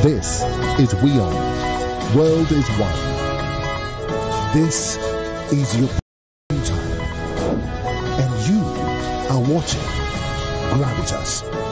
This is WION. World is One. This is your time. And you are watching Gravitas.